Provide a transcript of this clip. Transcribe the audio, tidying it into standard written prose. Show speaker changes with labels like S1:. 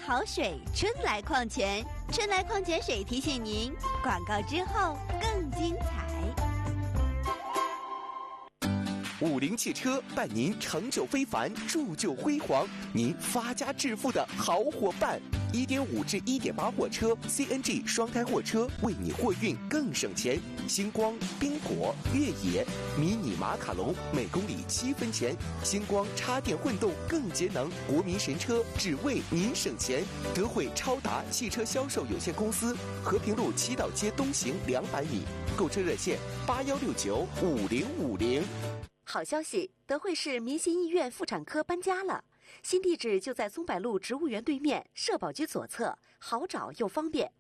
S1: 好水春来矿泉，春来矿泉水提醒您，广告之后更精彩。
S2: 50汽车伴您成就非凡，铸就辉煌，您发家致富的好伙伴。1.5至1.8货车 CNG 双胎货车为你货运更省钱。星光、宾果、越野、迷你马卡龙每公里7分钱。星光插电混动更节能，国民神车只为您省钱。德惠超达汽车销售有限公司，和平路七道街东行200米。购车热线81695050。
S3: 好消息，德惠市民心医院妇产科搬家了，新地址就在松柏路植物园对面，社保局左侧，好找又方便。